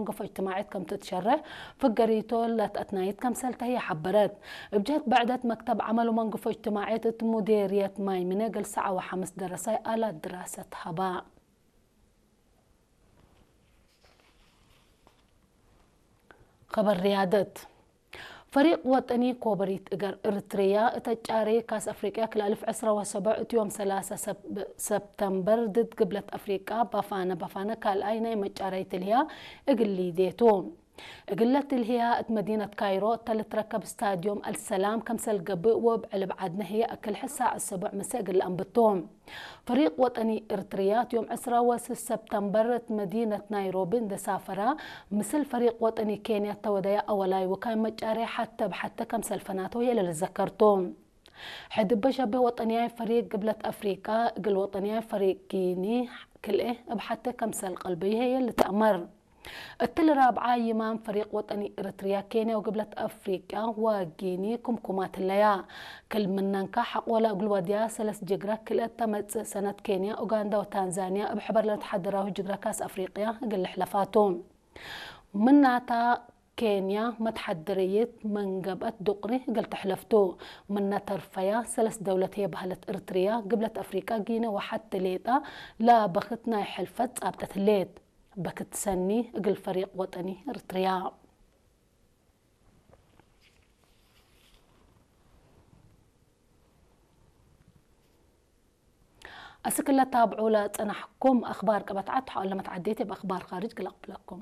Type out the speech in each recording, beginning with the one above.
منقف اجتماعية كم تتشرح فقريتو لا تأتنايت كم سلتها هي حبرت بجهت بعدت مكتب عمل منقف اجتماعية مديرية ماي من قل ساعة وحمس دراسة على دراسة هباء. خبر رياضة فريق وطني كوبريت إجر إريتريا تجاري كاس أفريقيا كل 1017 يوم 3 سبتمبر ضد قبلة أفريقيا بافانا كالأينة مجاري تلها إقلي ديتو قلت الهيئة مدينة كايرو تركب استاديوم السلام كمسل قبئ وبعلب عدنا هي أكل حساء 7 مساء قل أنبتوم فريق وطني إرتريات يوم 10 سبتمبر مدينة نيروبي دسافرة مثل فريق وطني كينيا توديا أولاي وكان مجاري حتى كمسل فناتو هي اللي ذكرتوم حد بشبه وطنياي فريق قبلة أفريقيا قل وطنياي فريق كيني كل بحتى كمسل قلبي هي اللي تأمر التل رابعة يمام فريق وطني إريتريا كينيا وقبلة أفريقيا وغيني كمكمات الليا كل مننكا حق ولا أقول وديا 3 جغرا كل تمت سنة كينيا أوغندا وتنزانيا بحبر لتحضراه جغرا كاس أفريقيا قل حلفاتهم مناتا كينيا متحدريت من قبت دقري قلت حلفتو من ترفيا 3 دولات هي بهلت إريتريا قبلة أفريقيا غينيا وحتى ليتا لا بختنا حلفت أبتت الليت بكت سني اقل فريق وطني إريتريا. أسكلا تابعوا لا تنحكم أخبار كبتعد حول لما تعديتي بأخبار خارج قلق لكم.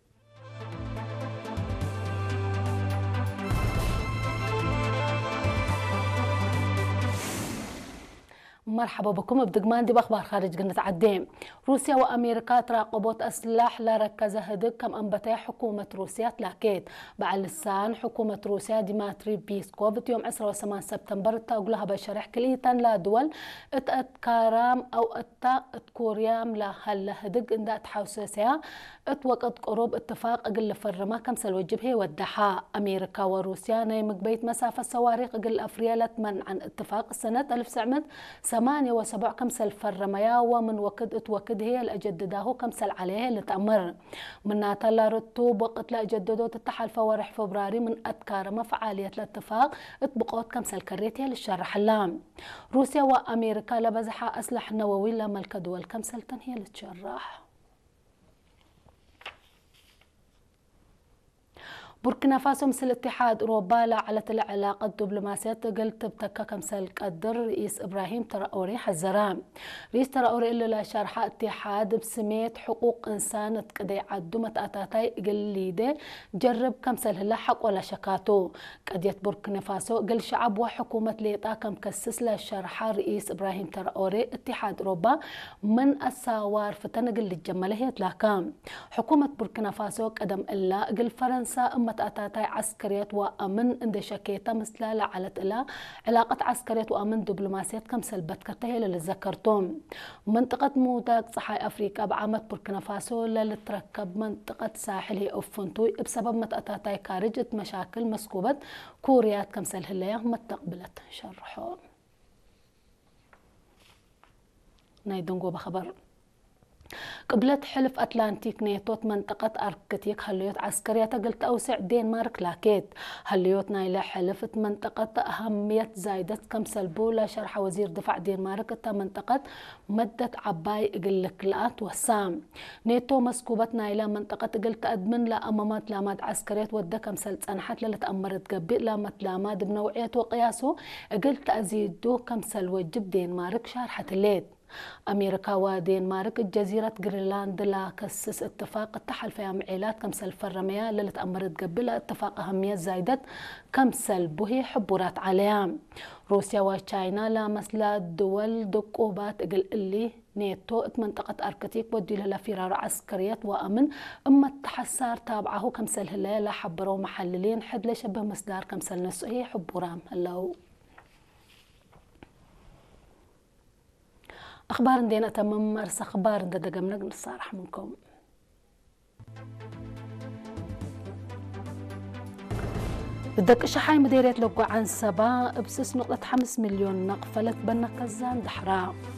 مرحبا بكم بدقمان دي بأخبار خارج قلنا تعدين. روسيا وأمريكا تراقبوت أسلح لا ركز هدق كم أنبتي حكومة روسيا تلاكيت بعد لسان حكومة روسيا ديماتري بيسكوف يوم 10 سبتمبر تقولها بشرح كليتا لا دول اتكارام أو كوريام لا هلا هدق إن دات حوسيسيا اتوقت قروب اتفاق أقل فرما كم سلوجب هي ودحا أمريكا وروسيا نيمك بيت مسافة صواريخ أقل أفريالة من عن اتفاق السنة 1978 كمسل فرميا ومن وكد هي الأجدداه كمسل عليه اللي تأمر من تلا رتوب وقت لا جددوا تتحالف ورح فبراير من أتكارم فعالية الاتفاق اتبقوت كمسل كريتها للشرح اللام روسيا وأمريكا لبزحا أسلح نووي لما الكدول كمسل تنهي للشرح. بوركينا فاسو مثل الاتحاد أوروبا لا على العلاقة الدبلوماسية قلت بتكا كمثل قدر رئيس إبراهيم تراوري حزرام رئيس تراوري إلا لا شرح اتحاد بسميت حقوق إنسان تقدي عدو متأتاتي قليدة جرب كمثل هلا حق ولا شكاتو قديت بوركينا فاسو قل شعب وحكومة ليطا كم كسس لا شرح رئيس إبراهيم تراوري اتحاد أوروبا من الساوار فتنقل للجمالة يتلاكام حكومة بوركينا فاسو قدم إلا قل فرنسا متأتاتي عسكريات وأمن اند شكيتا مثل لعلت إلى علاقة عسكريات وأمن دبلوماسيات كم سلبت كتهي اللي ذكرتهم منطقة موداك صحاي أفريقيا بعامة بوركينا فاسو اللي تركب منطقة ساحلي أوفنتوي بسبب متأتاتي كارجة مشاكل مسكوبة كوريات كم سلهلية متقبلت شرحوا نايدنقو بخبر قبلت حلف أتلانتيك نيتوت منطقة أركتيك هليوت عسكرية قلت أوسع دنمارك لاكيت هليوت نايلة حلفت منطقة أهمية زايدة كم سلبولة شرح وزير دفاع دنمارك منطقة مدة عباي قلك لات وسام نيتو مسكوبة نايلة منطقة قلت أدمن لا أمامات لامات عسكرية ودى كم سلت أنحت لتأمرت قبي لامات لامات بنوعية وقياسه قلت أزيدو كم سلوجب دنمارك شرحة الليل أمريكا ودنمارك جزيرة غرينلاند لا كسس اتفاق التحالف معيلات كمسل فرمية اللي تأمرت قبل اتفاق أهمية زايدة كمسل بهي حبورات عليها روسيا وتشاينا لا مسلا دول دقوبات اللي نيتو منطقة أركتيك ودي لها فرار عسكريات وأمن أما التحسار تابعه كمسل هلا لا حبروا محللين حد لشبه مسدار كمسل نسوي حبورام هلو أخبار دينا تمام مرس أخبار دقم نقل الصراحة منكم بدك شحاي مديرية لقوا عن سبا بسس نقطة 5 مليون نقفلت بنا كزان دحراء